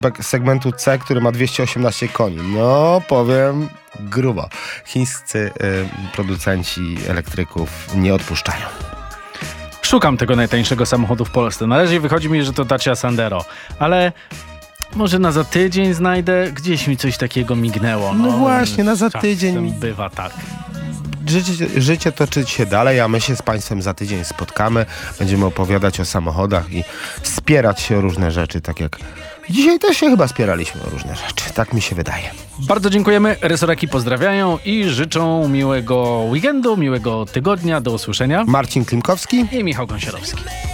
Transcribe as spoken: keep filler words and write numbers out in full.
segmentu C, który ma dwieście osiemnaście koni. No, powiem grubo. Chińscy y, producenci elektryków nie odpuszczają. Szukam tego najtańszego samochodu w Polsce. Na razie wychodzi mi, że to Dacia Sandero, ale może na za tydzień znajdę. Gdzieś mi coś takiego mignęło. No, no właśnie, na za tydzień. Bywa tak. Życie, życie toczy się dalej, a my się z Państwem za tydzień spotkamy. Będziemy opowiadać o samochodach i spierać się o różne rzeczy, tak jak dzisiaj też się chyba spieraliśmy o różne rzeczy. Tak mi się wydaje. Bardzo dziękujemy. Resoraki pozdrawiają i życzą miłego weekendu, miłego tygodnia. Do usłyszenia. Marcin Klimkowski i Michał Gąsiorowski.